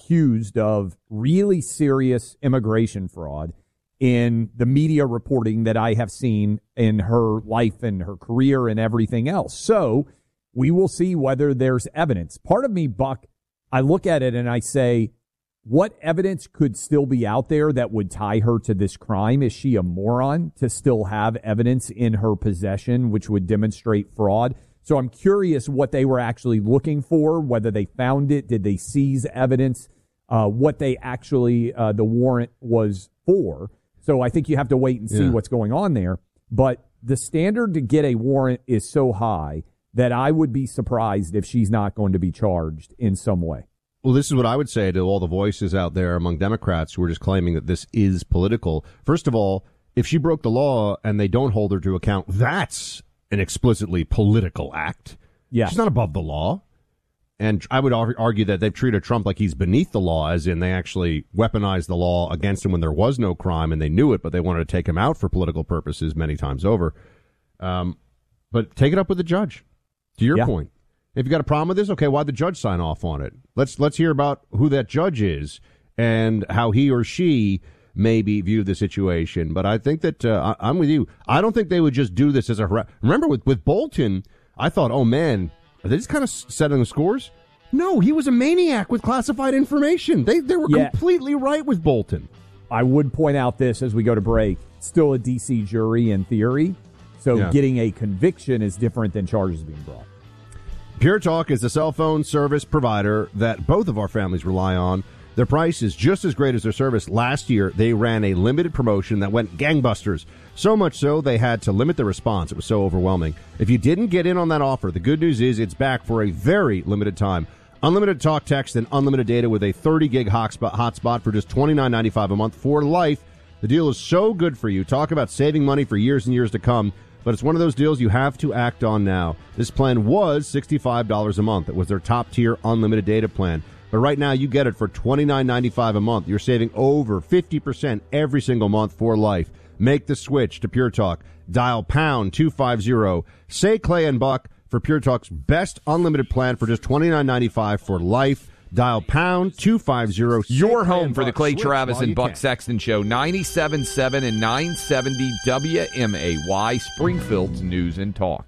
accused of really serious immigration fraud in the media reporting that I have seen in her life and her career and everything else. So we will see whether there's evidence. Part of me, Buck, I look at it and I say, what evidence could still be out there that would tie her to this crime? Is she a moron to still have evidence in her possession which would demonstrate fraud? So I'm curious what they were actually looking for, whether they found it, did they seize evidence, what they actually, the warrant was for. So I think you have to wait and see what's going on there. But the standard to get a warrant is so high that I would be surprised if she's not going to be charged in some way. Well, this is what I would say to all the voices out there among Democrats who are just claiming that this is political. First of all, if she broke the law and they don't hold her to account, that's an explicitly political act. Yeah. She's not above the law. And I would argue that they've treated Trump like he's beneath the law, as in they actually weaponized the law against him when there was no crime and they knew it, but they wanted to take him out for political purposes many times over. But take it up with the judge. To your point. If you got a problem with this, okay, why'd the judge sign off on it? Let's hear about who that judge is and how he or she maybe view the situation. But I think that I'm with you. I don't think they would just do this as a remember with Bolton. I thought, oh man, are they just kind of setting the scores? No, he was a maniac with classified information. They were completely right with Bolton. I would point out this as we go to break. Still a D.C. jury in theory, so getting a conviction is different than charges being brought. Pure Talk is a cell phone service provider that both of our families rely on. Their price is just as great as their service. Last year, they ran a limited promotion that went gangbusters. So much so, they had to limit the response. It was so overwhelming. If you didn't get in on that offer, the good news is it's back for a very limited time. Unlimited talk, text, and unlimited data with a 30-gig hotspot for just $29.95 a month for life. The deal is so good for you. Talk about saving money for years and years to come. But it's one of those deals you have to act on now. This plan was $65 a month. It was their top-tier unlimited data plan. But right now, you get it for $29.95 a month. You're saving over 50% every single month for life. Make the switch to Pure Talk. Dial pound 250. Say Clay and Buck for Pure Talk's best unlimited plan for just $29.95 for life. Dial pound 250. Your home for the Clay Travis and Buck Sexton Show. 97.7 and 970 WMAY, Springfield's News and Talk.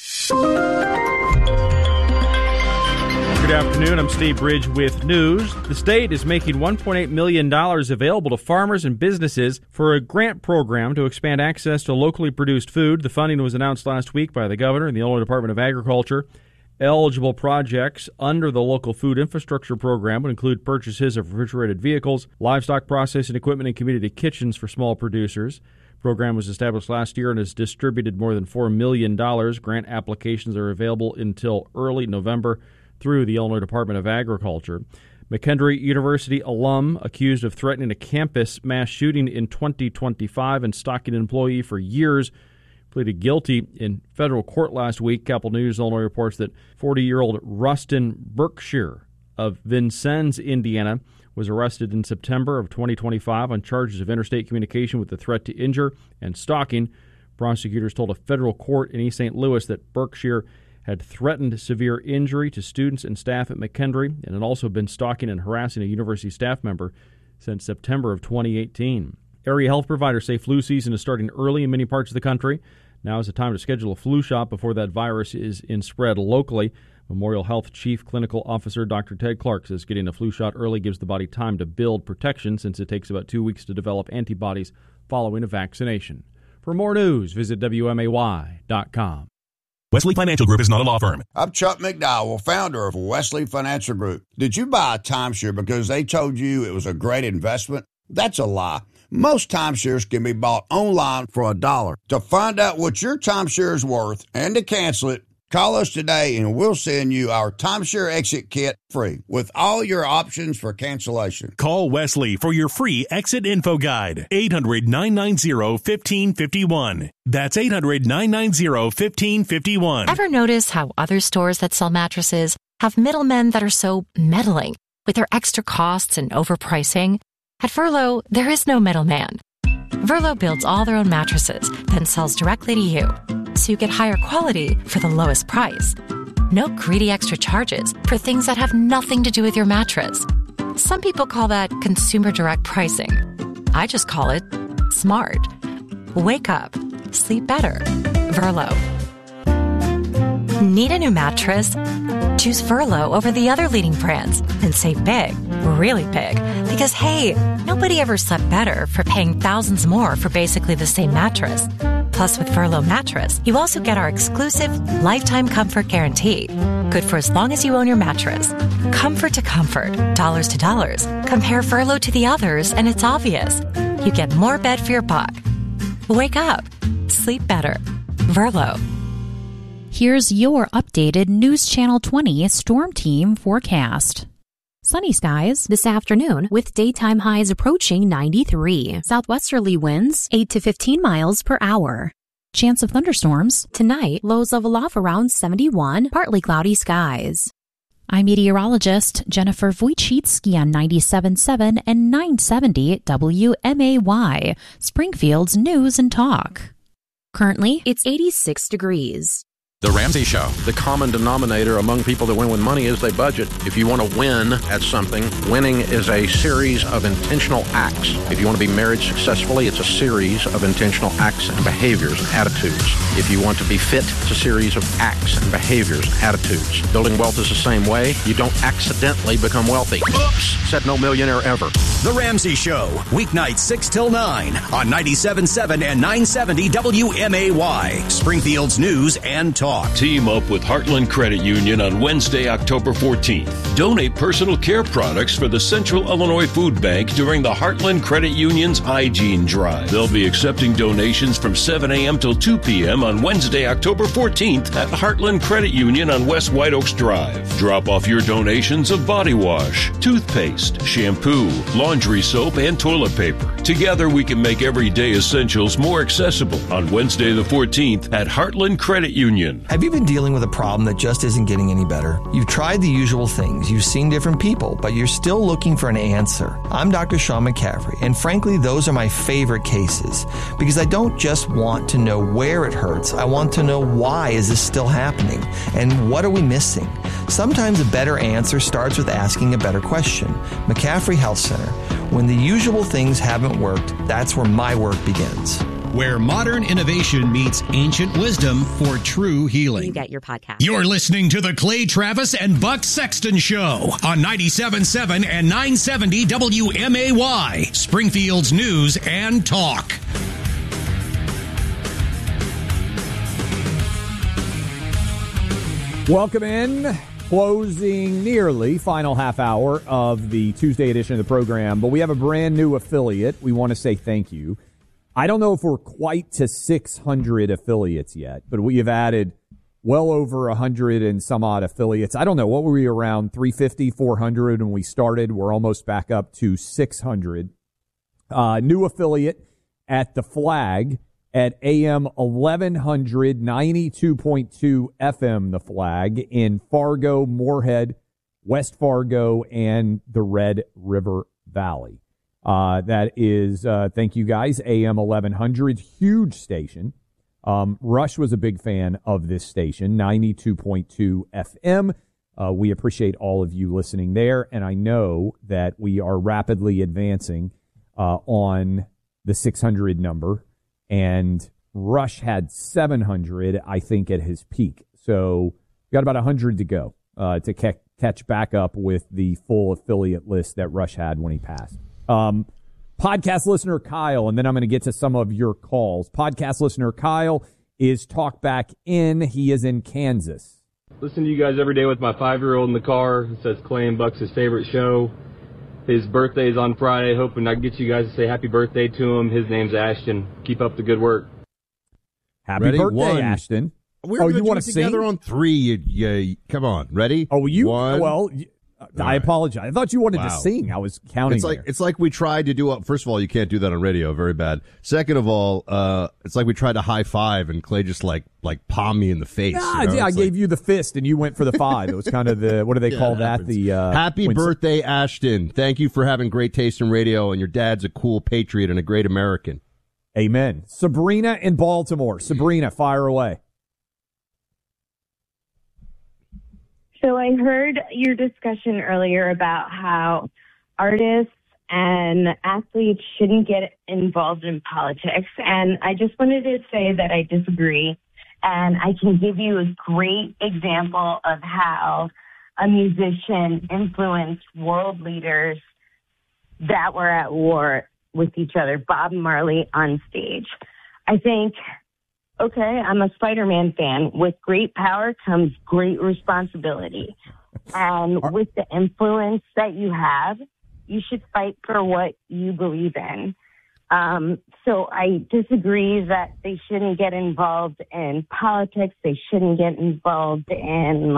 Good afternoon. I'm Steve Bridge with news. The state is making $1.8 million available to farmers and businesses for a grant program to expand access to locally produced food. The funding was announced last week by the governor and the Illinois Department of Agriculture. Eligible projects under the local food infrastructure program would include purchases of refrigerated vehicles, livestock processing equipment, and community kitchens for small producers. The program was established last year and has distributed more than $4 million. Grant applications are available until early November through the Illinois Department of Agriculture. McKendree University alum accused of threatening a campus mass shooting in 2025 and stalking an employee for years pleaded guilty in federal court last week. Capital News Illinois reports that 40-year-old Rustin Berkshire of Vincennes, Indiana, was arrested in September of 2025 on charges of interstate communication with the threat to injure and stalking. Prosecutors told a federal court in East St. Louis that Berkshire had threatened severe injury to students and staff at McKendree and had also been stalking and harassing a university staff member since September of 2018. Area health providers say flu season is starting early in many parts of the country. Now is the time to schedule a flu shot before that virus is in spread locally. Memorial Health Chief Clinical Officer Dr. Ted Clark says getting a flu shot early gives the body time to build protection since it takes about 2 weeks to develop antibodies following a vaccination. For more news, visit WMAY.com. Wesley Financial Group is not a law firm. I'm Chuck McDowell, founder of Wesley Financial Group. Did you buy a timeshare because they told you it was a great investment? That's a lie. Most timeshares can be bought online for $1. To find out what your timeshare is worth and to cancel it, call us today and we'll send you our timeshare exit kit free with all your options for cancellation. Call Wesley for your free exit info guide. 800-990-1551. That's 800-990-1551. Ever notice how other stores that sell mattresses have middlemen that are so meddling with their extra costs and overpricing? At Verlo, there is no middleman. Verlo builds all their own mattresses, then sells directly to you, so you get higher quality for the lowest price. No greedy extra charges for things that have nothing to do with your mattress. Some people call that consumer direct pricing. I just call it smart. Wake up. Sleep better. Verlo. Need a new mattress? Choose Verlo over the other leading brands and save big, really big. Because, hey, nobody ever slept better for paying thousands more for basically the same mattress. Plus, with Verlo mattress, you also get our exclusive lifetime comfort guarantee. Good for as long as you own your mattress. Comfort to comfort, dollars to dollars. Compare Verlo to the others, and it's obvious. You get more bed for your buck. Wake up. Sleep better. Verlo. Here's your updated News Channel 20 Storm Team forecast. Sunny skies this afternoon with daytime highs approaching 93. Southwesterly winds 8 to 15 miles per hour. Chance of thunderstorms tonight, lows level off around 71, partly cloudy skies. I'm meteorologist Jennifer Wojcicki on 97.7 and 970 WMAY, Springfield's News and Talk. Currently, it's 86 degrees. The Ramsey Show. The common denominator among people that win with money is they budget. If you want to win at something, winning is a series of intentional acts. If you want to be married successfully, it's a series of intentional acts and behaviors, attitudes. If you want to be fit, it's a series of acts and behaviors, attitudes. Building wealth is the same way. You don't accidentally become wealthy. Oops, said no millionaire ever. The Ramsey Show, weeknights 6 till 9 on 97.7 and 970 WMAY, Springfield's News and Talk. Team up with Heartland Credit Union on Wednesday, October 14th. Donate personal care products for the Central Illinois Food Bank during the Heartland Credit Union's Hygiene Drive. They'll be accepting donations from 7 a.m. till 2 p.m. on Wednesday, October 14th at Heartland Credit Union on West White Oaks Drive. Drop off your donations of body wash, toothpaste, shampoo, laundry soap, and toilet paper. Together we can make everyday essentials more accessible on Wednesday the 14th at Heartland Credit Union. Have you been dealing with a problem that just isn't getting any better? You've tried the usual things, you've seen different people, but you're still looking for an answer. I'm Dr. Sean McCaffrey, and frankly, those are my favorite cases, because I don't just want to know where it hurts, I want to know why is this still happening, and what are we missing? Sometimes a better answer starts with asking a better question. McCaffrey Health Center. When the usual things haven't worked, that's where my work begins. Where modern innovation meets ancient wisdom for true healing. You get your podcast. You're listening to the Clay Travis and Buck Sexton Show on 97.7 and 970 WMAY, Springfield's News and Talk. Welcome in. Closing nearly final half hour of the Tuesday edition of the program, but we have a brand new affiliate. We want to say thank you. I don't know if we're quite to 600 affiliates yet, but we have added well over 100 and some odd affiliates. I don't know. What were we, around 350, 400 when we started? We're almost back up to 600. New affiliate at The Flag at AM 1100, 92.2 FM The Flag in Fargo, Moorhead, West Fargo, and the Red River Valley. That is, thank you guys, AM 1100, huge station. Rush was a big fan of this station, 92.2 FM. We appreciate all of you listening there, and I know that we are rapidly advancing on the 600 number, and Rush had 700, I think, at his peak. So we got about 100 to go to catch back up with the full affiliate list that Rush had when he passed. Podcast listener Kyle, and then I'm going to get to some of your calls. Podcast listener Kyle is talk back in. He is in Kansas. Listen to you guys every day with my 5-year-old in the car. It says Clay and Buck's his favorite show. His birthday is on Friday. Hoping I can get you guys to say happy birthday to him. His name's Ashton. Keep up the good work. Happy birthday, Ashton. You want to together on 3? You come on, ready? Oh, you? One. Well, I apologize. I thought you wanted to sing. I was counting. It's like we tried to do. First of all, you can't do that on radio. Very bad. Second of all, it's like we tried to high five and Clay just like palmed me in the face. Yeah, I gave you the fist and you went for the 5. It was kind of the, what do they call that? The happy birthday, Ashton. Thank you for having great taste in radio, and your dad's a cool patriot and a great American. Amen. Sabrina in Baltimore. Sabrina, fire away. So I heard your discussion earlier about how artists and athletes shouldn't get involved in politics. And I just wanted to say that I disagree. And I can give you a great example of how a musician influenced world leaders that were at war with each other, Bob Marley on stage. I think, okay, I'm a Spider-Man fan. With great power comes great responsibility. And with the influence that you have, you should fight for what you believe in. So I disagree that they shouldn't get involved in politics. They shouldn't get involved in,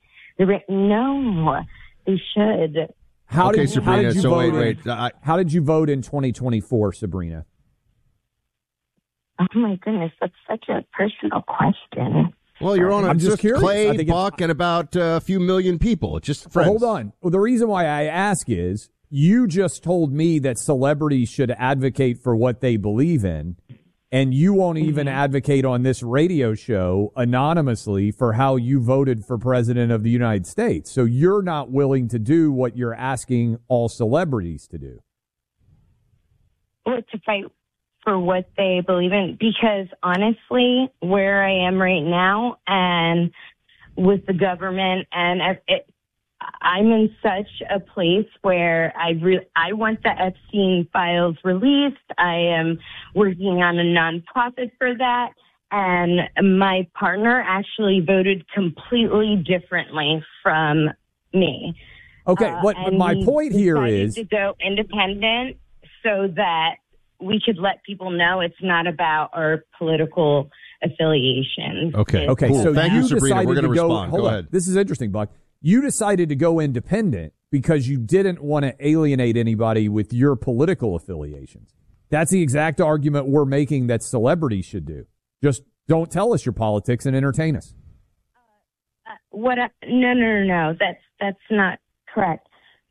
no, they should. How did you vote in 2024, Sabrina? Oh, my goodness, that's such a personal question. Well, you're on I'm just curious. Clay, Buck, and about a few million people. It's just friends. Hold on. Well, the reason why I ask is you just told me that celebrities should advocate for what they believe in, and you won't even advocate on this radio show anonymously for how you voted for president of the United States. So you're not willing to do what you're asking all celebrities to do. Well, to fight for what they believe in, because honestly, where I am right now and with the government, and I'm in such a place where I want the Epstein files released. I am working on a nonprofit for that. And my partner actually voted completely differently from me. Okay, but my point here is to go independent so that we could let people know it's not about our political affiliations. Okay, cool. So thank you, Sabrina. We're going to respond. Go ahead. This is interesting, Buck. You decided to go independent because you didn't want to alienate anybody with your political affiliations. That's the exact argument we're making that celebrities should do. Just don't tell us your politics and entertain us. No. That's not correct.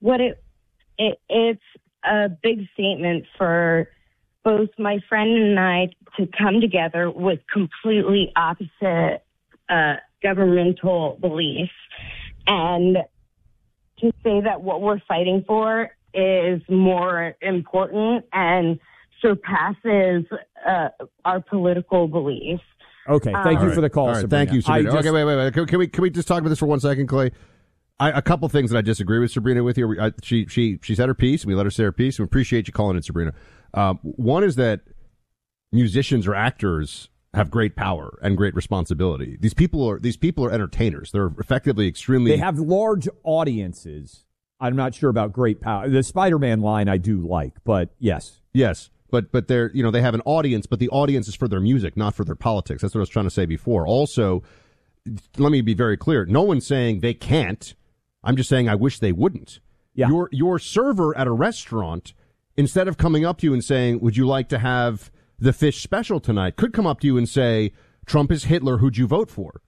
It's a big statement for both my friend and I to come together with completely opposite governmental beliefs. And to say that what we're fighting for is more important and surpasses our political beliefs. Okay, thank you for the call, All right, Sabrina. thank you, Sabrina. Okay, wait. Can we just talk about this for 1 second, Clay? A couple things that I disagree with Sabrina with here. She said her piece, and we let her say her piece, and we appreciate you calling it, Sabrina. One is that musicians or actors have great power and great responsibility. These people are entertainers. They're effectively extremely. They have large audiences. I'm not sure about great power. The Spider-Man line I do like, but yes. But they're, they have an audience, but the audience is for their music, not for their politics. That's what I was trying to say before. Also, let me be very clear. No one's saying they can't. I'm just saying I wish they wouldn't. Yeah. Your server at a restaurant, instead of coming up to you and saying, "Would you like to have the fish special tonight?" could come up to you and say, "Trump is Hitler. Who'd you vote for?"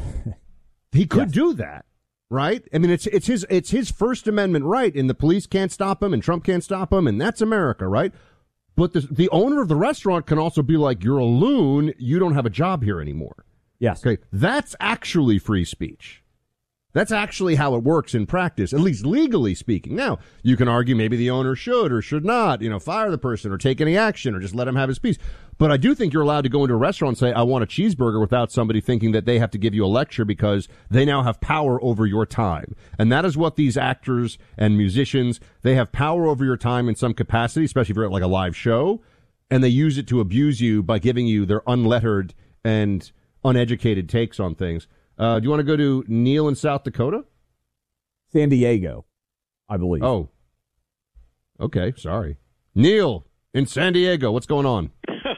He could do that, right? I mean, it's his First Amendment right, and the police can't stop him, and Trump can't stop him, and that's America, right? But the owner of the restaurant can also be like, "You're a loon. You don't have a job here anymore." Yes. Okay, that's actually free speech. That's actually how it works in practice, at least legally speaking. Now, you can argue maybe the owner should or should not, fire the person or take any action or just let him have his piece. But I do think you're allowed to go into a restaurant and say, "I want a cheeseburger," without somebody thinking that they have to give you a lecture because they now have power over your time. And that is what these actors and musicians, they have power over your time in some capacity, especially if you're at like a live show, and they use it to abuse you by giving you their unlettered and uneducated takes on things. Do you want to go to Neil in South Dakota? San Diego, I believe. Oh, okay. Sorry. Neil in San Diego. What's going on?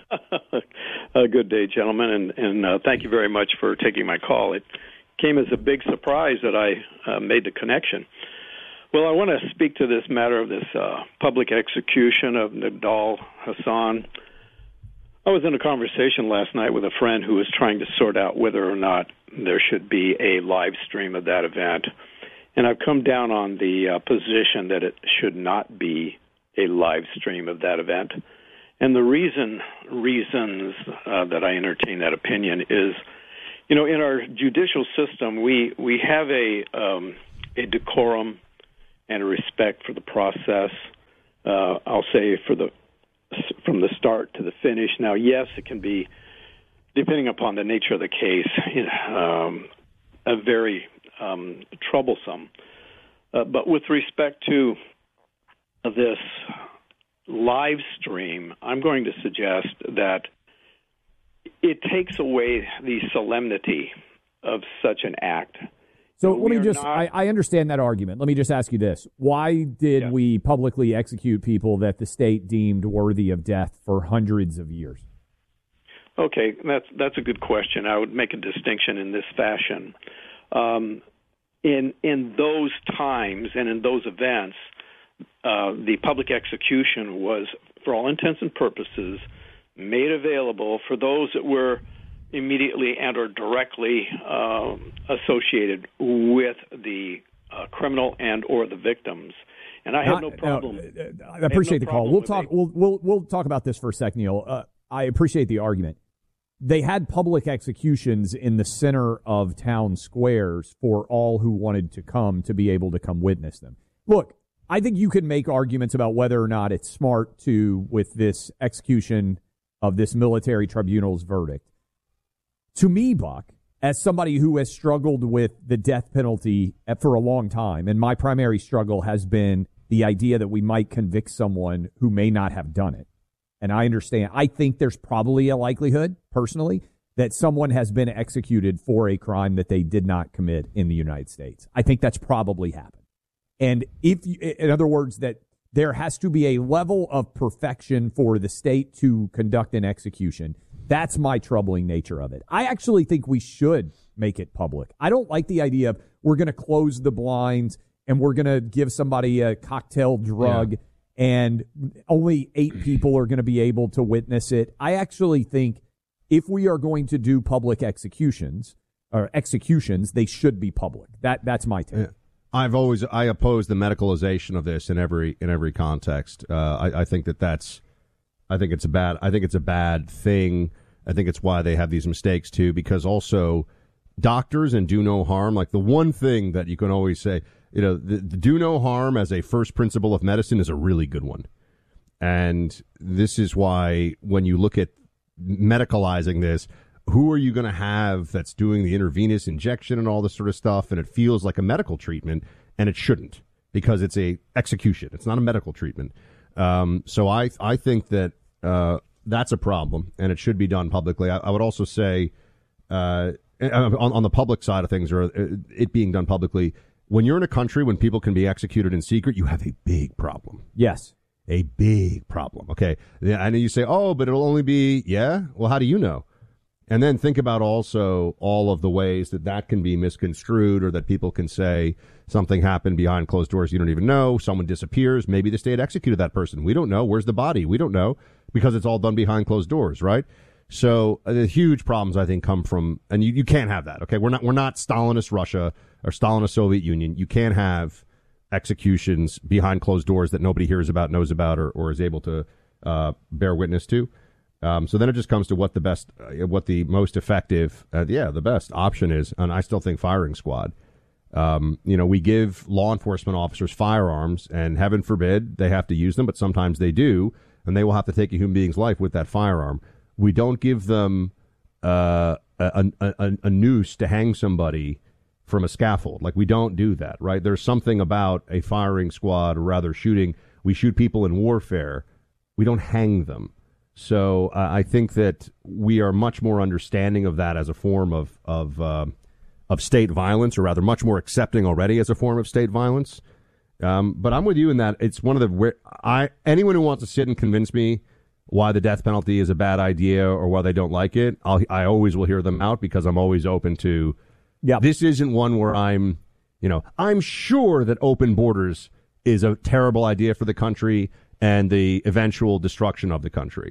Good day, gentlemen, and thank you very much for taking my call. It came as a big surprise that I made the connection. Well, I want to speak to this matter of this public execution of Nidal Hasan. I was in a conversation last night with a friend who was trying to sort out whether or not there should be a live stream of that event. And I've come down on the position that it should not be a live stream of that event. And the reasons that I entertain that opinion is, in our judicial system, we have a decorum and a respect for the process. I'll say from the start to the finish. Now, yes, it can be, depending upon the nature of the case, a very troublesome. But with respect to this live stream, I'm going to suggest that it takes away the solemnity of such an act. So let me just, I understand that argument. Let me just ask you this. Why did we publicly execute people that the state deemed worthy of death for hundreds of years? Okay, that's a good question. I would make a distinction in this fashion. In those times and in those events, the public execution was, for all intents and purposes, made available for those that were immediately and or directly associated with the criminal and or the victims. And I have no problem. I appreciate the call. We'll talk. We'll talk about this for a sec, Neil. I appreciate the argument. They had public executions in the center of town squares for all who wanted to come to be able to come witness them. Look, I think you can make arguments about whether or not it's smart to, with this execution of this military tribunal's verdict. To me, Buck, as somebody who has struggled with the death penalty for a long time, and my primary struggle has been the idea that we might convict someone who may not have done it. And I understand. I think there's probably a likelihood, personally, that someone has been executed for a crime that they did not commit in the United States. I think that's probably happened. And in other words, that there has to be a level of perfection for the state to conduct an execution. That's my troubling nature of it. I actually think we should make it public. I don't like the idea of we're going to close the blinds and we're going to give somebody a cocktail drug and only 8 people are going to be able to witness it. I actually think if we are going to do public executions, they should be public. That's my take. Yeah. I oppose the medicalization of this in every context. I think it's a bad thing. I think it's why they have these mistakes too, because also doctors and do no harm. Like the one thing that you can always say, the do no harm as a first principle of medicine is a really good one. And this is why when you look at medicalizing this, who are you going to have that's doing the intravenous injection and all this sort of stuff? And it feels like a medical treatment, and it shouldn't, because it's a execution. It's not a medical treatment. So I think that that's a problem, and it should be done publicly. I would also say on the public side of things, or it being done publicly, when you're in a country when people can be executed in secret, you have a big problem. Yes. A big problem. Okay. I know you say, but it'll only be, well, how do you know? And then think about also all of the ways that can be misconstrued, or that people can say something happened behind closed doors you don't even know. Someone disappears. Maybe the state executed that person. We don't know. Where's the body? We don't know, because it's all done behind closed doors, right? So the huge problems, I think, come from, and you can't have that. Okay, we're not Stalinist Russia or Stalinist Soviet Union. You can't have executions behind closed doors that nobody hears about, knows about, or is able to bear witness to. So then it just comes to what the most effective, the best option is, and I still think firing squad. We give law enforcement officers firearms, and heaven forbid they have to use them, but sometimes they do, and they will have to take a human being's life with that firearm. We don't give them a noose to hang somebody from a scaffold. Like, we don't do that, right? There's something about a firing squad, or rather shooting. We shoot people in warfare. We don't hang them. So I think that we are much more understanding of that as a form of state violence, or rather much more accepting already as a form of state violence. But I'm with you in that it's one of the anyone who wants to sit and convince me why the death penalty is a bad idea or why they don't like it, I always will hear them out, because I'm always open to. Yeah, this isn't one where I'm sure that open borders is a terrible idea for the country and the eventual destruction of the country.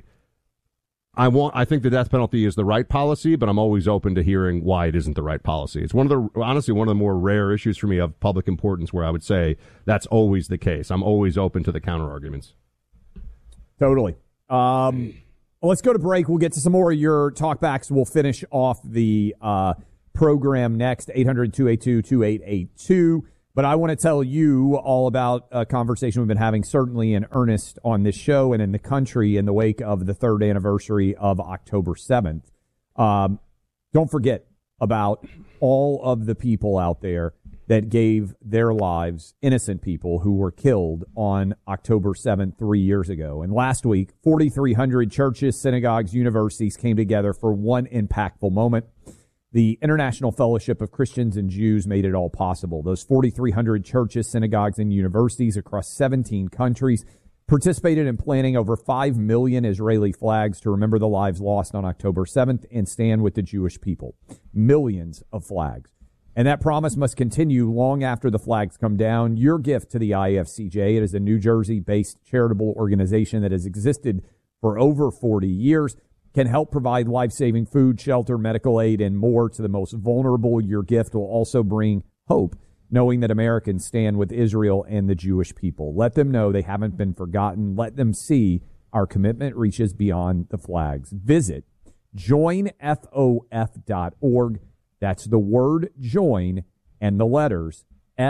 I think the death penalty is the right policy, but I'm always open to hearing why it isn't the right policy. It's honestly one of the more rare issues for me of public importance where I would say that's always the case. I'm always open to the counter arguments. Totally. Let's go to break. We'll get to some more of your talkbacks. We'll finish off the program next. 800-282-2882. But I want to tell you all about a conversation we've been having, certainly in earnest on this show and in the country in the wake of the third anniversary of October 7th. Don't forget about all of the people out there that gave their lives, innocent people who were killed on October 7th 3 years ago. And last week, 4,300 churches, synagogues, universities came together for one impactful moment. The International Fellowship of Christians and Jews made it all possible. Those 4,300 churches, synagogues, and universities across 17 countries participated in planting over 5 million Israeli flags to remember the lives lost on October 7th and stand with the Jewish people. Millions of flags. And that promise must continue long after the flags come down. Your gift to the IFCJ, it is a New Jersey-based charitable organization that has existed for over 40 years, can help provide life-saving food, shelter, medical aid, and more to the most vulnerable. Your gift will also bring hope, knowing that Americans stand with Israel and the Jewish people. Let them know they haven't been forgotten. Let them see our commitment reaches beyond the flags. Visit joinfof.org. That's the word join and the letters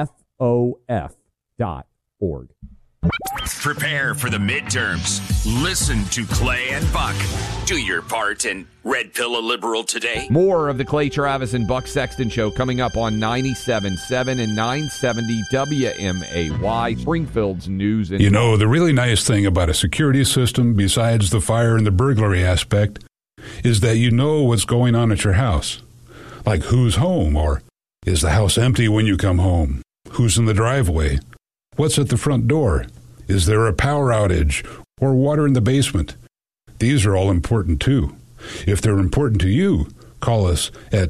FOF.org. Prepare for the midterms. Listen to Clay and Buck. Do your part and red pill a liberal today. More of the Clay Travis and Buck Sexton Show coming up on 97.7 and 970 WMAY, Springfield's News and You know, the really nice thing about a security system, besides the fire and the burglary aspect, is that you know what's going on at your house. Like who's home, or is the house empty when you come home? Who's in the driveway? What's at the front door? Is there a power outage or water in the basement? These are all important, too. If they're important to you, call us at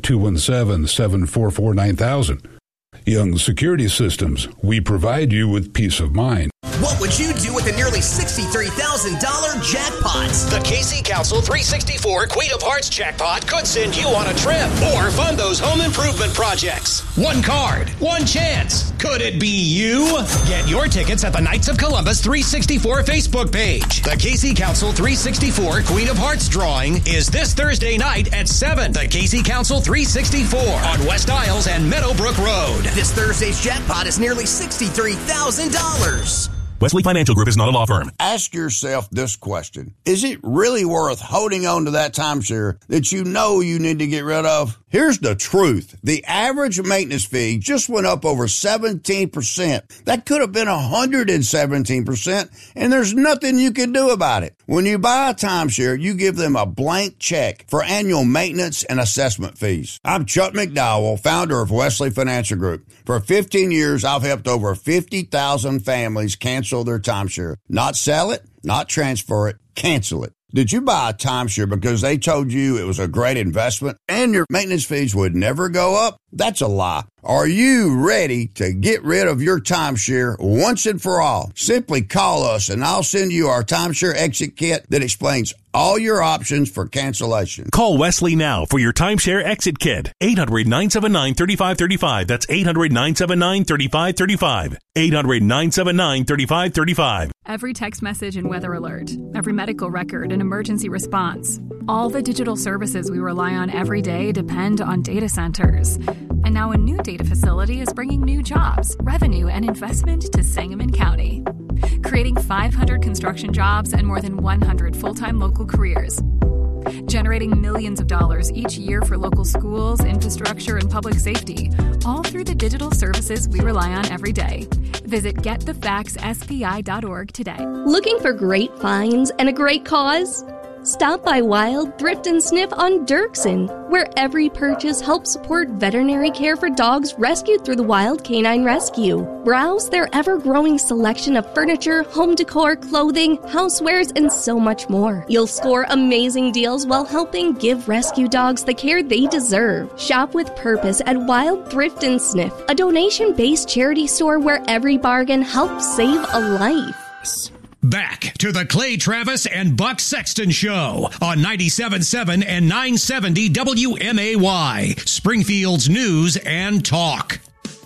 217-744-9000. Young Security Systems, we provide you with peace of mind. What would you do with the nearly $63,000 jackpot? The KC Council 364 Queen of Hearts jackpot could send you on a trip or fund those home improvement projects. One card, one chance. Could it be you? Get your tickets at the Knights of Columbus 364 Facebook page. The KC Council 364 Queen of Hearts drawing is this Thursday night at 7. The KC Council 364 on West Isles and Meadowbrook Road. This Thursday's jackpot is nearly $63,000. Wesley Financial Group is not a law firm. Ask yourself this question. Is it really worth holding on to that timeshare that you know you need to get rid of? Here's the truth. The average maintenance fee just went up over 17%. That could have been 117%, and there's nothing you can do about it. When you buy a timeshare, you give them a blank check for annual maintenance and assessment fees. I'm Chuck McDowell, founder of Wesley Financial Group. For 15 years, I've helped over 50,000 families cancel their timeshare. Not sell it, not transfer it, cancel it. Did you buy a timeshare because they told you it was a great investment and your maintenance fees would never go up? That's a lie. Are you ready to get rid of your timeshare once and for all? Simply call us and I'll send you our timeshare exit kit that explains all your options for cancellation. Call Wesley now for your timeshare exit kit. 800-979-3535. That's 800-979-3535. 800-979-3535. Every text message and weather alert, every medical record and emergency response. All the digital services we rely on every day depend on data centers. And now a new data facility is bringing new jobs, revenue, and investment to Sangamon County, creating 500 construction jobs and more than 100 full-time local careers, generating millions of dollars each year for local schools, infrastructure, and public safety, all through the digital services we rely on every day. Visit getthefaxspi.org today. Looking for great finds and a great cause? Stop by Wild Thrift and Sniff on Dirksen, where every purchase helps support veterinary care for dogs rescued through the Wild Canine Rescue. Browse their ever-growing selection of furniture, home decor, clothing, housewares, and so much more. You'll score amazing deals while helping give rescue dogs the care they deserve. Shop with purpose at Wild Thrift and Sniff, a donation-based charity store where every bargain helps save a life. Back to the Clay Travis and Buck Sexton Show on 97.7 and 970 WMAY, Springfield's News and Talk.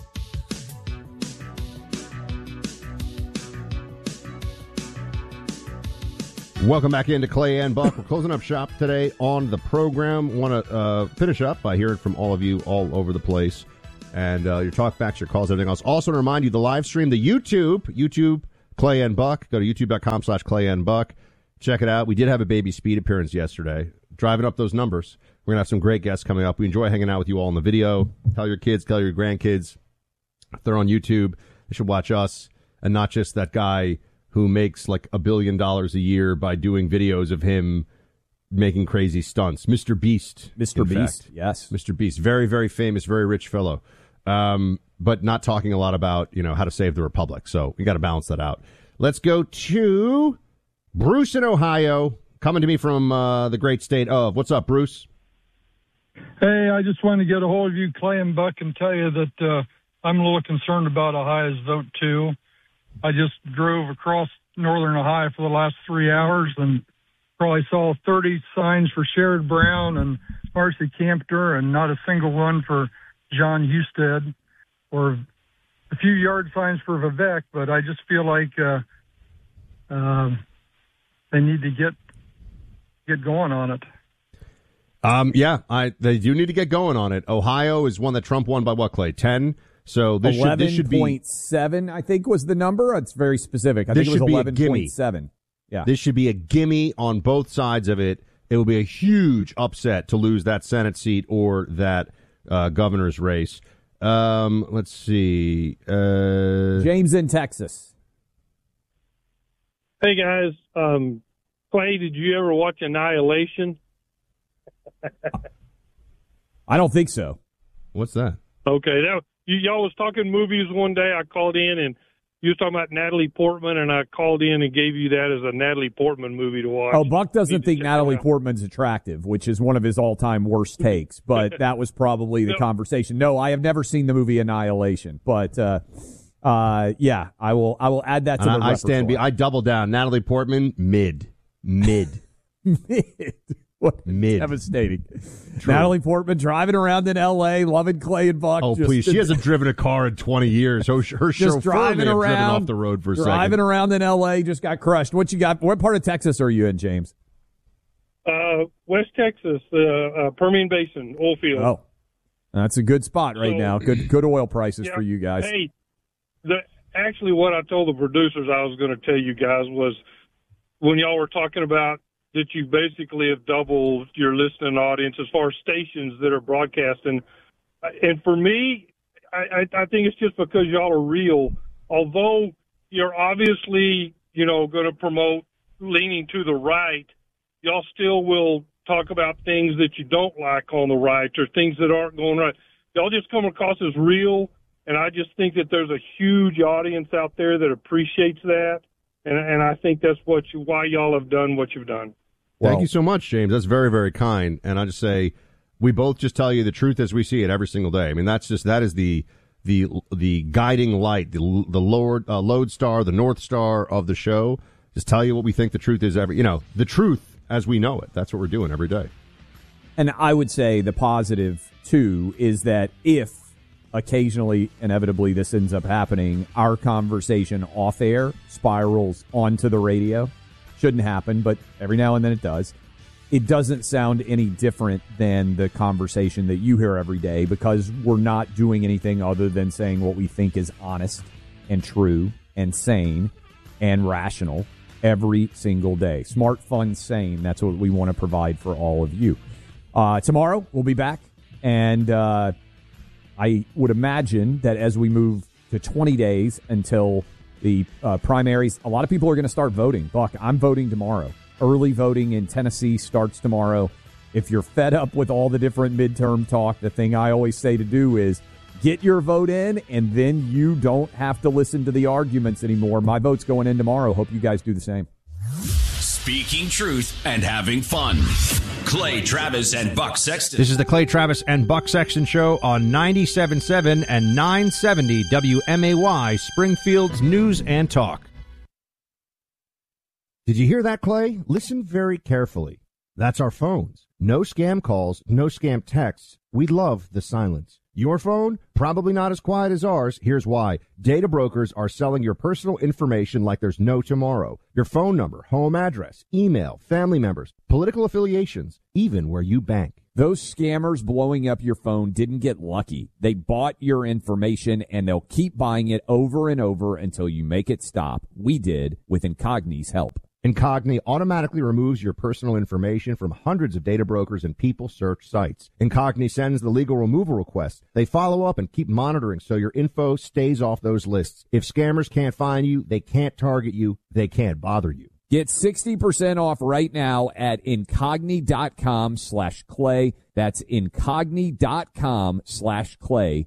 Welcome back into Clay and Buck. We're closing up shop today on the program. Want to finish up by hearing from all of you all over the place. And your talkbacks, your calls, everything else. Also, to remind you, the live stream, the YouTube, Clay and Buck. Go to youtube.com/Clay and Buck. Check it out. We did have a Baby Speed appearance yesterday, driving up those numbers. We're going to have some great guests coming up. We enjoy hanging out with you all in the video. Tell your kids, tell your grandkids. If they're on YouTube, they should watch us and not just that guy who makes like $1 billion a year by doing videos of him making crazy stunts. Mr. Beast. Mr. Beast, yes. Mr. Beast. Very, very famous, very rich fellow. But not talking a lot about, how to save the Republic. So we got to balance that out. Let's go to Bruce in Ohio, coming to me from the great state of. What's up, Bruce? Hey, I just wanted to get a hold of you, Clay and Buck, and tell you that I'm a little concerned about Ohio's vote, too. I just drove across northern Ohio for the last 3 hours and probably saw 30 signs for Sherrod Brown and Marcy Campter and not a single one for John Husted or a few yard signs for Vivek, but I just feel like they need to get going on it. They do need to get going on it. Ohio is one that Trump won by what, Clay? 10? So this should be 11.7, I think was the number. It's very specific. I think it was 11.7. Yeah. This should be a gimme on both sides of it. It will be a huge upset to lose that Senate seat or that governor's race. Let's see. James in Texas. Hey, guys. Clay, did you ever watch Annihilation? I don't think so. What's that? Okay. Y'all was talking movies one day. I called in, and you was talking about Natalie Portman, and I called in and gave you that as a Natalie Portman movie to watch. Oh, Buck doesn't think Natalie Portman's attractive, which is one of his all-time worst takes, but that was probably the conversation. No, I have never seen the movie Annihilation, but yeah, I will add that to the repertoire. I double down. Natalie Portman, mid. Mid. What? Mid. Devastating. True. Natalie Portman driving around in L.A., loving Clay and Buck. Oh, please. She hasn't driven a car in 20 years. Her chauffeur driving around, driven off the road for a second. Driving around in L.A., just got crushed. What you got? What part of Texas are you in, James? West Texas, Permian Basin, oil field. Oh, that's a good spot right now. Good oil prices for you guys. Hey, actually what I told the producers I was going to tell you guys was when y'all were talking about that you basically have doubled your listening audience as far as stations that are broadcasting. And for me, I think it's just because y'all are real. Although you're obviously, going to promote leaning to the right, y'all still will talk about things that you don't like on the right or things that aren't going right. Y'all just come across as real, and I just think that there's a huge audience out there that appreciates that. And I think that's why y'all have done what you've done. Thank you so much, James. That's very, very kind. And I just say we both just tell you the truth as we see it every single day. I mean, that is the guiding light, the lodestar, the North Star of the show. Just tell you what we think the truth is the truth as we know it. That's what we're doing every day. And I would say the positive, too, is that if occasionally, inevitably, this ends up happening, our conversation off air spirals onto the radio. Shouldn't happen, but every now and then it does. It doesn't sound any different than the conversation that you hear every day because we're not doing anything other than saying what we think is honest and true and sane and rational every single day. Smart, fun, sane. That's what we want to provide for all of you. Tomorrow, we'll be back, and I would imagine that as we move to 20 days until the primaries, a lot of people are going to start voting. Buck, I'm voting tomorrow. Early voting in Tennessee starts tomorrow. If you're fed up with all the different midterm talk, the thing I always say to do is get your vote in, and then you don't have to listen to the arguments anymore. My vote's going in tomorrow. Hope you guys do the same. Speaking truth and having fun. Clay Travis and Buck Sexton. This is the Clay Travis and Buck Sexton Show on 97.7 and 970 WMAY, Springfield's News and Talk. Did you hear that, Clay? Listen very carefully. That's our phones. No scam calls, no scam texts. We love the silence. Your phone? Probably not as quiet as ours. Here's why. Data brokers are selling your personal information like there's no tomorrow. Your phone number, home address, email, family members, political affiliations. even where you bank. Those scammers blowing up your phone didn't get lucky. They bought your information, and they'll keep buying it over and over until you make it stop. We did with Incogni's help. Incogni automatically removes your personal information from hundreds of data brokers and people search sites. Incogni sends the legal removal request. They follow up and keep monitoring so your info stays off those lists. If scammers can't find you, they can't target you, they can't bother you. Get 60% off right now at incogni.com/clay. That's incogni.com/clay.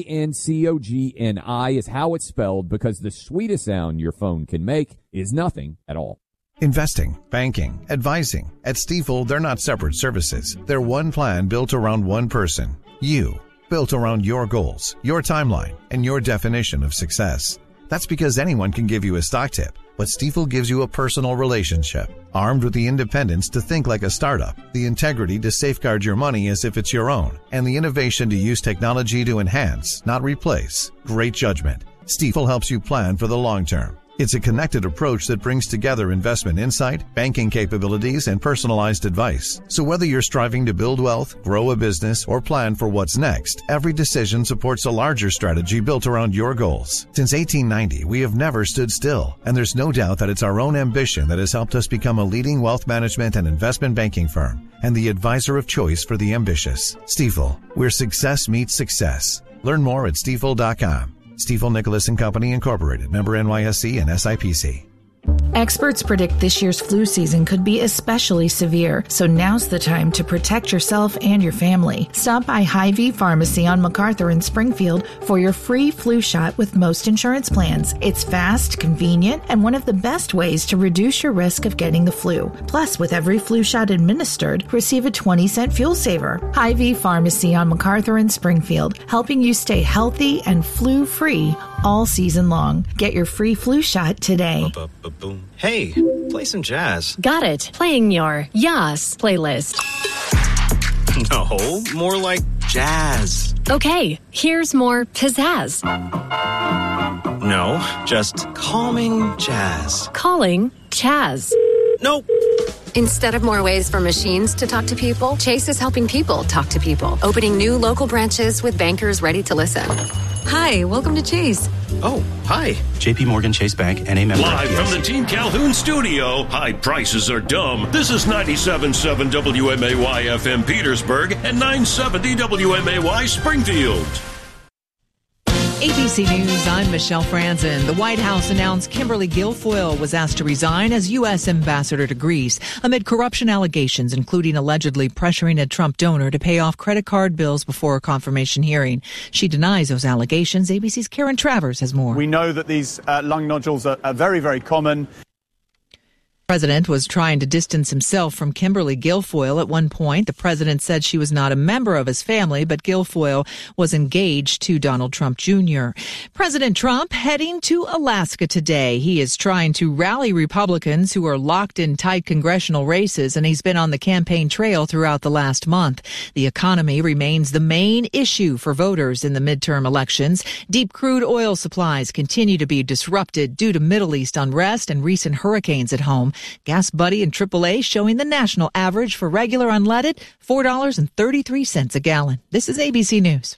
INCOGNI is how it's spelled, because the sweetest sound your phone can make is nothing at all. Investing, banking, advising. At Stifel, they're not separate services. They're one plan built around one person. You. Built around your goals, your timeline, and your definition of success. That's because anyone can give you a stock tip, but Stifel gives you a personal relationship, armed with the independence to think like a startup, the integrity to safeguard your money as if it's your own, and the innovation to use technology to enhance, not replace. Great judgment. Stifel helps you plan for the long term. It's a connected approach that brings together investment insight, banking capabilities, and personalized advice. So whether you're striving to build wealth, grow a business, or plan for what's next, every decision supports a larger strategy built around your goals. Since 1890, we have never stood still, and there's no doubt that it's our own ambition that has helped us become a leading wealth management and investment banking firm, and the advisor of choice for the ambitious. Stifel, where success meets success. Learn more at stifel.com. Stifel Nicholas & Company Incorporated, member NYSE and SIPC. Experts predict this year's flu season could be especially severe, so now's the time to protect yourself and your family. Stop by Hy-Vee Pharmacy on MacArthur in Springfield for your free flu shot with most insurance plans. It's fast, convenient, and one of the best ways to reduce your risk of getting the flu. Plus, with every flu shot administered, receive a 20-cent fuel saver. Hy-Vee Pharmacy on MacArthur in Springfield, helping you stay healthy and flu-free all season long. Get your free flu shot today. Hey, play some jazz. Got it. Playing your Yas playlist. No, more like jazz. Okay, here's more pizzazz. No, just calming jazz. Calling Chaz. Nope. Instead of more ways for machines to talk to people, Chase is helping people talk to people, opening new local branches with bankers ready to listen. Hi, welcome to Chase. Oh, hi. JP Morgan Chase Bank, NA member. Live from the Team Calhoun studio, high prices are dumb. This is 97.7 WMAY FM Petersburg and 970 WMAY Springfield. ABC News, I'm Michelle Franzen. The White House announced Kimberly Guilfoyle was asked to resign as U.S. ambassador to Greece amid corruption allegations, including allegedly pressuring a Trump donor to pay off credit card bills before a confirmation hearing. She denies those allegations. ABC's Karen Travers has more. We know that these lung nodules are very, very common. The president was trying to distance himself from Kimberly Guilfoyle at one point. The president said she was not a member of his family, but Guilfoyle was engaged to Donald Trump Jr. President Trump heading to Alaska today. He is trying to rally Republicans who are locked in tight congressional races, and he's been on the campaign trail throughout the last month. The economy remains the main issue for voters in the midterm elections. Deep crude oil supplies continue to be disrupted due to Middle East unrest and recent hurricanes at home. Gas Buddy and AAA showing the national average for regular unleaded $4.33 a gallon. This is ABC News.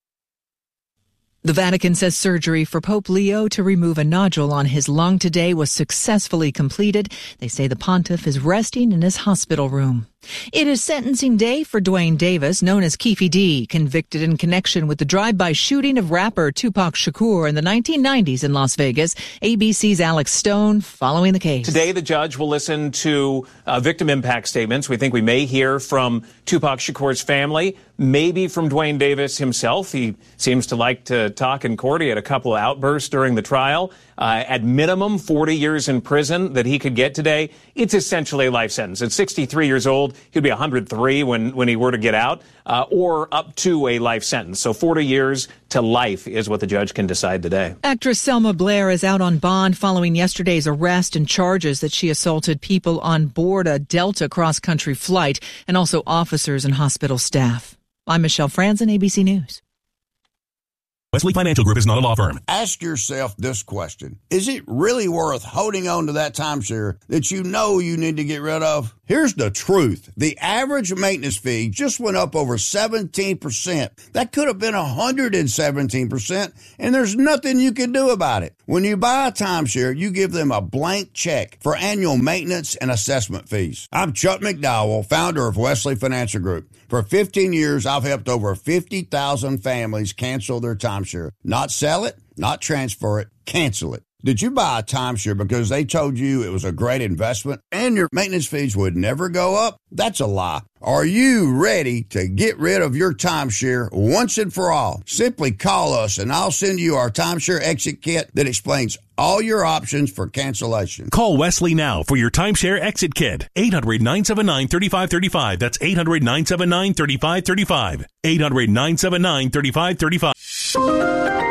The Vatican says surgery for Pope Leo to remove a nodule on his lung today was successfully completed. They say the pontiff is resting in his hospital room. It is sentencing day for Duane Davis, known as Keefe D, convicted in connection with the drive-by shooting of rapper Tupac Shakur in the 1990s in Las Vegas. ABC's Alex Stone following the case. Today, the judge will listen to victim impact statements. We think we may hear from Tupac Shakur's family, maybe from Duane Davis himself. He seems to like to talk in court. He had a couple of outbursts during the trial. At minimum, 40 years in prison that he could get today. It's essentially a life sentence. At 63 years old, he'd be 103 when he were to get out, or up to a life sentence. So 40 years to life is what the judge can decide today. Actress Selma Blair is out on bond following yesterday's arrest and charges that she assaulted people on board a Delta cross-country flight and also officers and hospital staff. I'm Michelle Franzen, ABC News. Wesley Financial Group is not a law firm. Ask yourself this question. Is it really worth holding on to that timeshare that you know you need to get rid of? Here's the truth. The average maintenance fee just went up over 17%. That could have been 117%, and there's nothing you can do about it. When you buy a timeshare, you give them a blank check for annual maintenance and assessment fees. I'm Chuck McDowell, founder of Wesley Financial Group. For 15 years, I've helped over 50,000 families cancel their timeshare. Not sell it, not transfer it, cancel it. Did you buy a timeshare because they told you it was a great investment and your maintenance fees would never go up? That's a lie. Are you ready to get rid of your timeshare once and for all? Simply call us and I'll send you our timeshare exit kit that explains all your options for cancellation. Call Wesley now for your timeshare exit kit. 800-979-3535. That's 800-979-3535. 800-979-3535.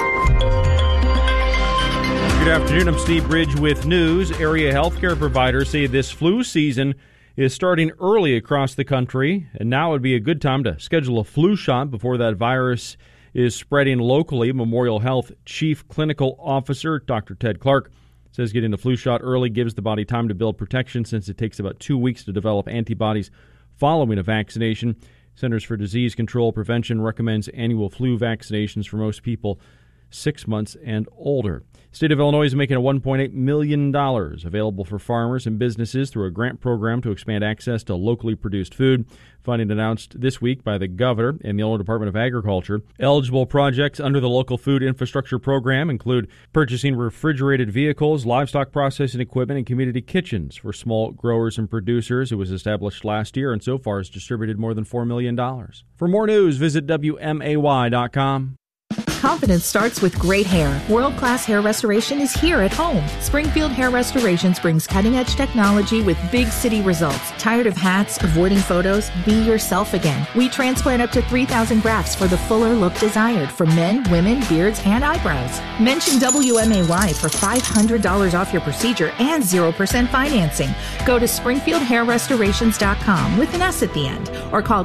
Good afternoon. I'm Steve Bridge with news. Area healthcare providers say this flu season is starting early across the country, and now would be a good time to schedule a flu shot before that virus is spreading locally. Memorial Health Chief Clinical Officer Dr. Ted Clark says getting the flu shot early gives the body time to build protection since it takes about 2 weeks to develop antibodies following a vaccination. Centers for Disease Control Prevention recommends annual flu vaccinations for most people 6 months and older. State of Illinois is making a $1.8 million available for farmers and businesses through a grant program to expand access to locally produced food. Funding announced this week by the governor and the Illinois Department of Agriculture. Eligible projects under the local food infrastructure program include purchasing refrigerated vehicles, livestock processing equipment, and community kitchens for small growers and producers. It was established last year and so far has distributed more than $4 million. For more news, visit WMAY.com. Confidence starts with great hair. World-class hair restoration is here at home. Springfield Hair Restorations brings cutting-edge technology with big city results. Tired of hats, avoiding photos? Be yourself again. We transplant up to 3,000 grafts for the fuller look desired for men, women, beards, and eyebrows. Mention WMAY for $500 off your procedure and 0% financing. Go to SpringfieldHairRestorations.com with an S at the end or call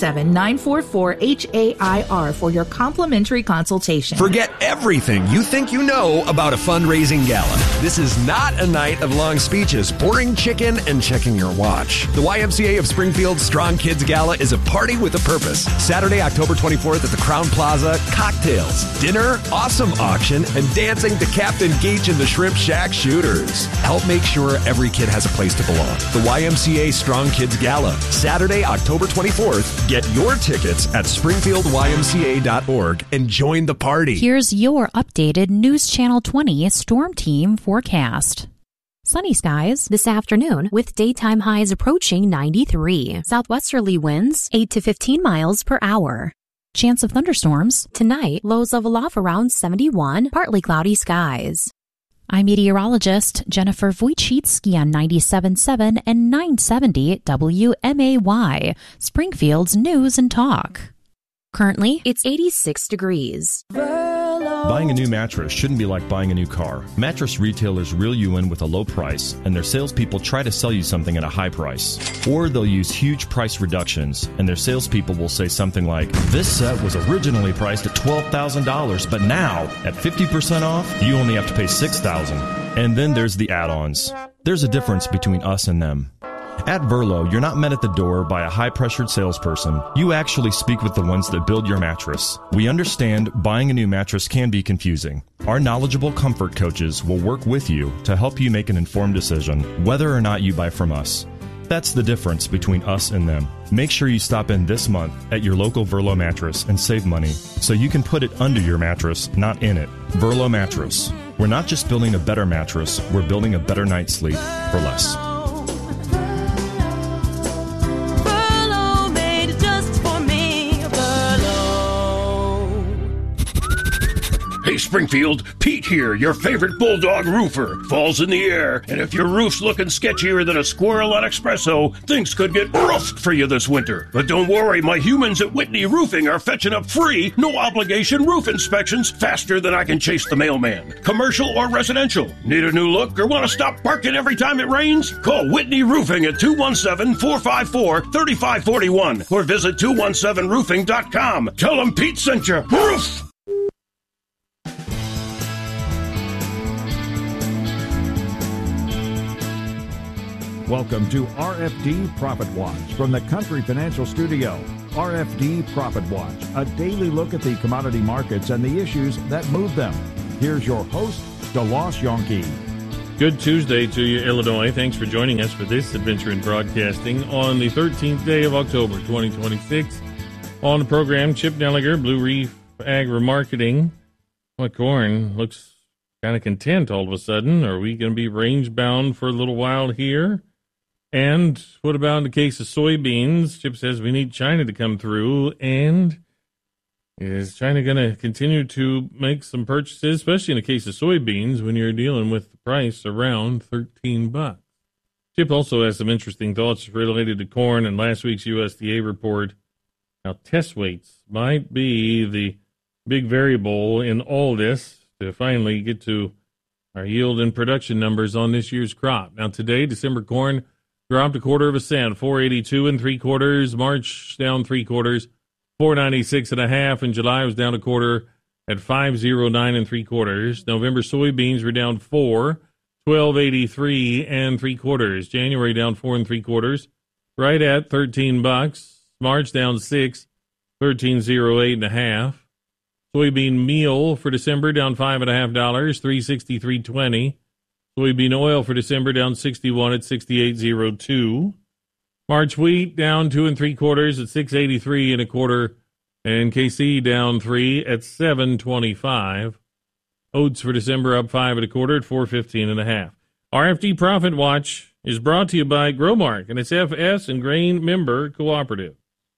217-944-HAIR for your complimentary consultation. Forget everything you think you know about a fundraising gala. This is not a night of long speeches, boring chicken, and checking your watch. The YMCA of Springfield's Strong Kids Gala is a party with a purpose. Saturday, October 24th at the Crown Plaza, cocktails, dinner, awesome auction, and dancing to Captain Geach and the Shrimp Shack Shooters. Help make sure every kid has a place to belong. The YMCA Strong Kids Gala, Saturday, October 24th. Get your tickets at springfieldymca.org and join the party. Here's your updated News Channel 20 Storm Team forecast. Sunny skies this afternoon with daytime highs approaching 93. Southwesterly winds 8 to 15 miles per hour. Chance of thunderstorms tonight, lows level off around 71, partly cloudy skies. I'm meteorologist Jennifer Wojcicki on 97.7 and 970 WMAY, Springfield's News and Talk. Currently, it's 86 degrees. Buying a new mattress shouldn't be like buying a new car. Mattress retailers reel you in with a low price, and their salespeople try to sell you something at a high price. Or they'll use huge price reductions, and their salespeople will say something like, "This set was originally priced at $12,000, but now, at 50% off, you only have to pay $6,000. And then there's the add-ons. There's a difference between us and them. At Verlo, you're not met at the door by a high-pressured salesperson. You actually speak with the ones that build your mattress. We understand buying a new mattress can be confusing. Our knowledgeable comfort coaches will work with you to help you make an informed decision, whether or not you buy from us. That's the difference between us and them. Make sure you stop in this month at your local Verlo mattress and save money so you can put it under your mattress, not in it. Verlo Mattress. We're not just building a better mattress, we're building a better night's sleep for less. Hey Springfield, Pete here, your favorite Bulldog roofer. Fall's in the air, and if your roof's looking sketchier than a squirrel on espresso, things could get roughed for you this winter. But don't worry, my humans at Whitney Roofing are fetching up free, no-obligation roof inspections faster than I can chase the mailman. Commercial or residential. Need a new look or want to stop barking every time it rains? Call Whitney Roofing at 217-454-3541 or visit 217roofing.com. Tell them Pete sent you. Roof! Welcome to RFD Profit Watch from the Country Financial Studio. RFD Profit Watch, a daily look at the commodity markets and the issues that move them. Here's your host, DeLoss Yonke. Good Tuesday to you, Illinois. Thanks for joining us for this adventure in broadcasting on the 13th day of October, 2026. On the program, Chip Nelliger, Blue Reef Agri-Marketing. What, corn looks kind of content all of a sudden. Are we going to be range-bound for a little while here? And what about in the case of soybeans? Chip says we need China to come through. And is China going to continue to make some purchases, especially in the case of soybeans, when you're dealing with the price around $13? Chip also has some interesting thoughts related to corn and last week's USDA report. Now, test weights might be the big variable in all this to finally get to our yield and production numbers on this year's crop. Now, today, December corn dropped 1/4 cent, 4.82 3/4. March down 3/4, 4.96 1/2. And July was down 1/4 at 5.09 3/4. November soybeans were down 4, 12.83 3/4. January down 4 3/4, right at $13. March down 6, 13.08 1/2. Soybean meal for December down $5.50, 363.20. Soybean oil for December down 61 at 68.02. March wheat down 2 3/4 at 6.83 1/4, and KC down 3 at 7.25. Oats for December up 5 1/4 at 4.15 1/2. RFD Profit Watch is brought to you by Growmark and its FS and Grain member cooperative.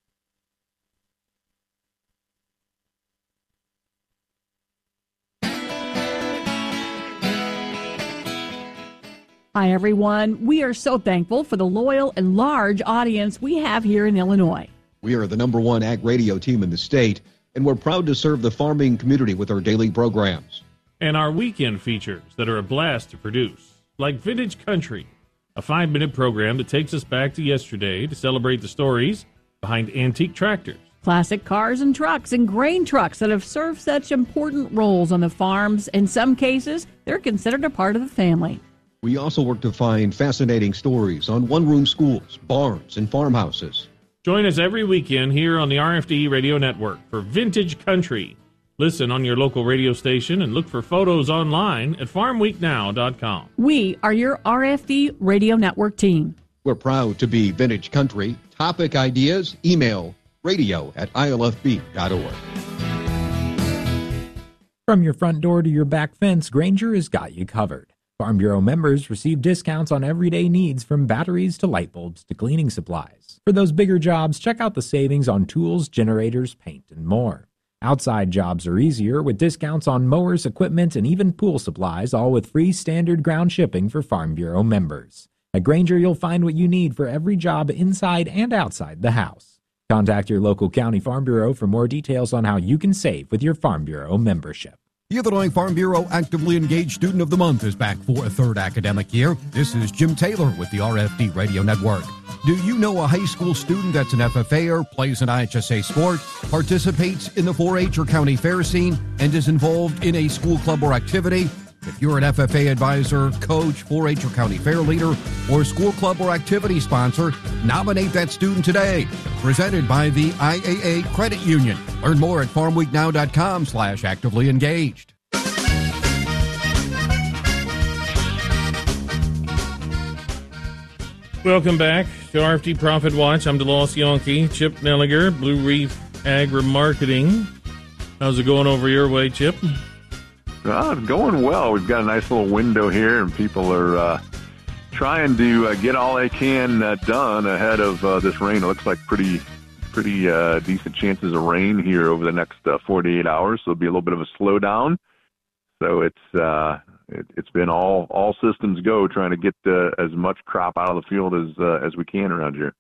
Hi, everyone. We are so thankful for the loyal and large audience we have here in Illinois. We are the #1 ag radio team in the state, and we're proud to serve the farming community with our daily programs. And our weekend features that are a blast to produce, like Vintage Country, a 5-minute program that takes us back to yesterday to celebrate the stories behind antique tractors. Classic cars and trucks and grain trucks that have served such important roles on the farms. In some cases, they're considered a part of the family. We also work to find fascinating stories on one-room schools, barns, and farmhouses. Join us every weekend here on the RFD Radio Network for Vintage Country. Listen on your local radio station and look for photos online at farmweeknow.com. We are your RFD Radio Network team. We're proud to be Vintage Country. Topic ideas, email radio@ilfb.org. From your front door to your back fence, Grainger has got you covered. Farm Bureau members receive discounts on everyday needs from batteries to light bulbs to cleaning supplies. For those bigger jobs, check out the savings on tools, generators, paint, and more. Outside jobs are easier with discounts on mowers, equipment, and even pool supplies, all with free standard ground shipping for Farm Bureau members. At Grainger, you'll find what you need for every job inside and outside the house. Contact your local county Farm Bureau for more details on how you can save with your Farm Bureau membership. The Illinois Farm Bureau Actively Engaged Student of the Month is back for a 3rd academic year. This is Jim Taylor with the RFD Radio Network. Do you know a high school student that's an FFA'er, plays an IHSA sport, participates in the 4-H or county fair scene, and is involved in a school club or activity? If you're an FFA advisor, coach, 4-H or county fair leader, or school club or activity sponsor, nominate that student today. Presented by the IAA Credit Union. Learn more at farmweeknow.com/actively engaged. Welcome back to RFD Profit Watch. I'm DeLoss Yonke, Chip Nelliger, Blue Reef Agri-Marketing. How's it going over your way, Chip? It's going well. We've got a nice little window here, and people are trying to get all they can done ahead of this rain. It looks like pretty decent chances of rain here over the next 48 hours, so it'll be a little bit of a slowdown. So it's been all systems go, trying to get as much crop out of the field as we can around here.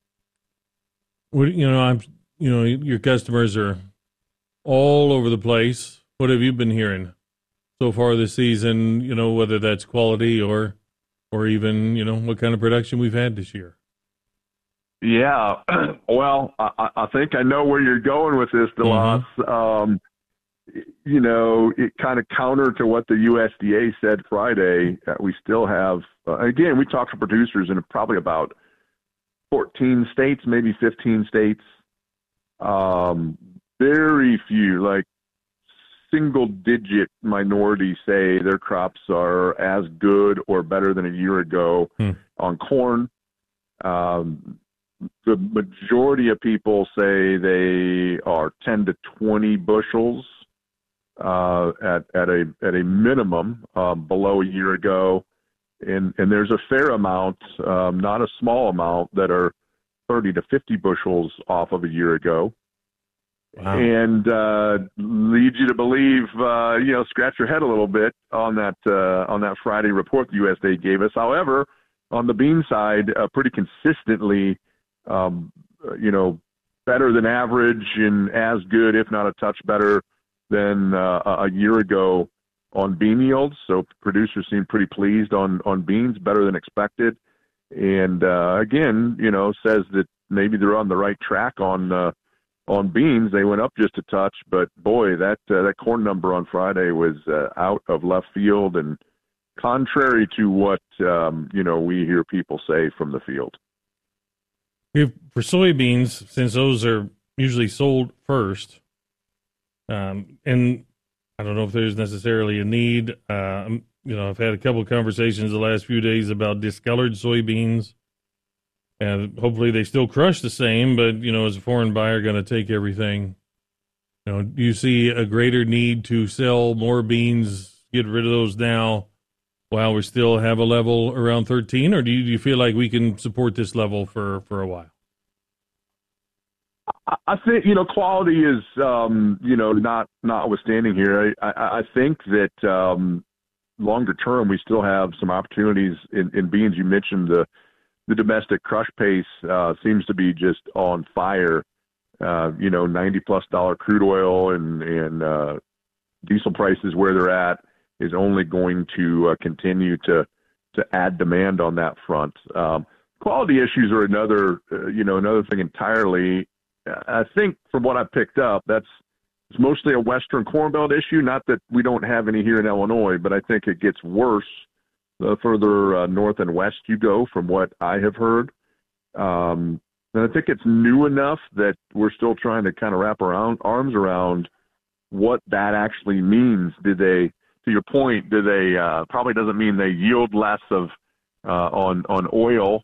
Your customers are all over the place. What have you been hearing so far this season? Whether that's quality or even what kind of production we've had this year. Yeah, well, I think I know where you're going with this, DeLoss. it kind of counter to what the USDA said Friday. We still have, again, we talked to producers in probably about 14 states, maybe 15 states. Very few, like single-digit minority say their crops are as good or better than a year ago on corn. The majority of people say they are 10 to 20 bushels at a minimum below a year ago, and there's a fair amount, not a small amount, that are 30 to 50 bushels off of a year ago. Wow. And leads you to believe, scratch your head a little bit on that Friday report the USDA gave us. However, on the bean side, pretty consistently, better than average and as good, if not a touch better than a year ago on bean yields. So producers seem pretty pleased on beans, better than expected. And again, says that maybe they're on the right track on beans. They went up just a touch, but boy, that corn number on Friday was out of left field and contrary to what we hear people say from the field. For soybeans, since those are usually sold first, and I don't know if there's necessarily a need. I've had a couple of conversations the last few days about discolored soybeans, and hopefully they still crush the same, but, as a foreign buyer going to take everything, do you see a greater need to sell more beans, get rid of those now while we still have a level around 13, or do you feel like we can support this level for a while? I think, quality is, notwithstanding here. I think that longer term, we still have some opportunities in beans. You mentioned the domestic crush pace seems to be just on fire. $90+ crude oil and diesel prices where they're at is only going to continue to add demand on that front. Quality issues are another thing entirely. I think from what I picked up, it's mostly a Western Corn Belt issue. Not that we don't have any here in Illinois, but I think it gets worse the further north and west you go, from what I have heard. And I think it's new enough that we're still trying to kind of wrap arms around what that actually means. To your point, probably doesn't mean they yield less of on oil.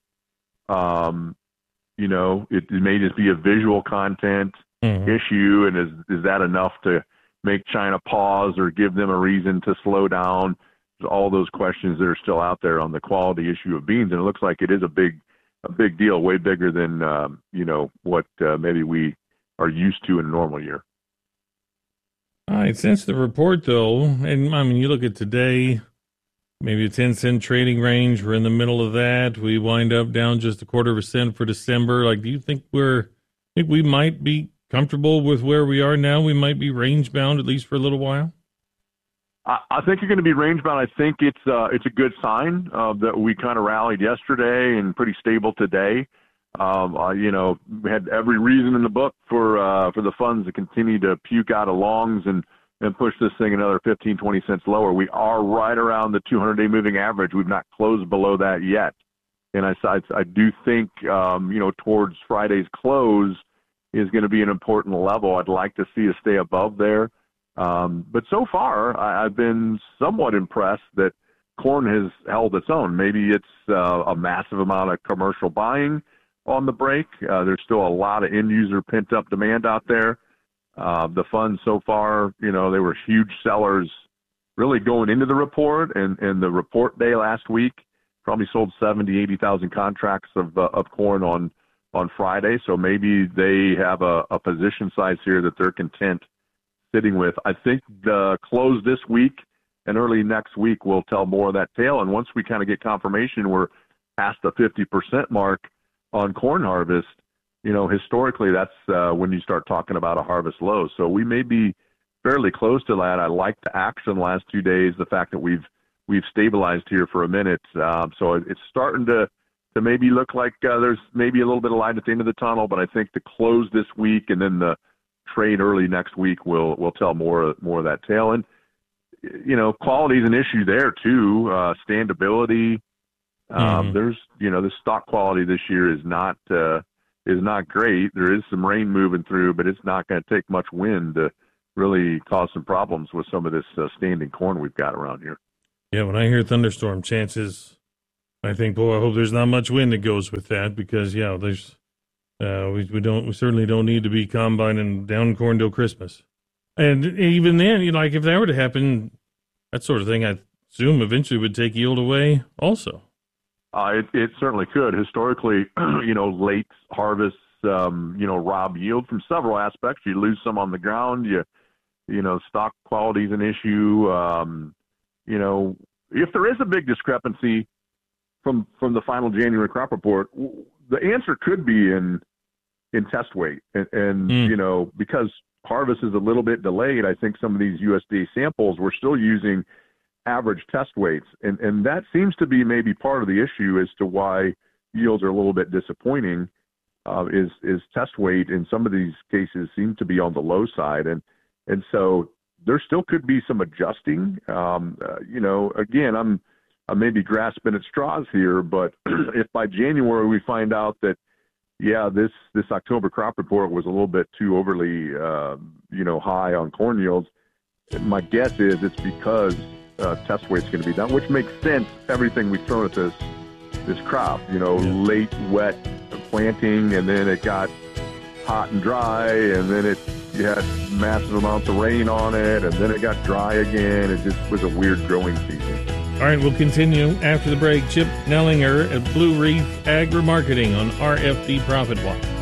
It may just be a visual content issue, and is that enough to make China pause or give them a reason to slow down? There's all those questions that are still out there on the quality issue of beans, and it looks like it is a big deal, way bigger than what maybe we are used to in a normal year. All right, since the report, though, and you look at today, maybe a 10-cent trading range. We're in the middle of that. We wind up down just 1/4 cent for December. Do you think we might be comfortable with where we are now? We might be range bound, at least for a little while. I think you're going to be range bound. I think it's a good sign that we kind of rallied yesterday and pretty stable today. We had every reason in the book for the funds to continue to puke out of longs and push this thing another 15, 20 cents lower. We are right around the 200-day moving average. We've not closed below that yet. And I do think, towards Friday's close is going to be an important level. I'd like to see us stay above there. But so far, I've been somewhat impressed that corn has held its own. Maybe it's a massive amount of commercial buying on the break. There's still a lot of end-user pent-up demand out there. The funds so far, they were huge sellers really going into the report, and the report day last week probably sold 70,000, 80,000 contracts of corn on Friday. So maybe they have a position size here that they're content sitting with. I think the close this week and early next week will tell more of that tale. And once we kind of get confirmation we're past the 50% mark on corn harvest, historically that's when you start talking about a harvest low. So we may be fairly close to that. I like the action the last 2 days, the fact that we've stabilized here for a minute. So it's starting to maybe look like there's maybe a little bit of light at the end of the tunnel, but I think the close this week and then the trade early next week will tell more of that tale. And quality is an issue there too. Standability. There's the stock quality this year is not great. There is some rain moving through, but it's not going to take much wind to really cause some problems with some of this standing corn we've got around here. Yeah, when I hear thunderstorm chances, I think, boy, I hope there's not much wind that goes with that, because there's we certainly don't need to be combining down corn till Christmas. And even then, if that were to happen, that sort of thing, I assume eventually would take yield away also. It certainly could. Historically, late harvests, rob yield from several aspects. You lose some on the ground. Stock quality is an issue. If there is a big discrepancy from the final January crop report, the answer could be in test weight. And because harvest is a little bit delayed, I think some of these USDA samples we're still using average test weights. And that seems to be maybe part of the issue as to why yields are a little bit disappointing, is test weight in some of these cases seem to be on the low side. And so there still could be some adjusting. Again, I'm maybe grasping at straws here, but if by January we find out that, this October crop report was a little bit too overly, high on corn yields, my guess is it's because test weight's going to be down, which makes sense. Everything we've thrown at this crop, late wet planting, and then it got hot and dry, and then you had massive amounts of rain on it, and then it got dry again. It just was a weird growing season. All right, we'll continue after the break. Chip Nellinger at Blue Reef Agri-Marketing on RFD Profit Watch.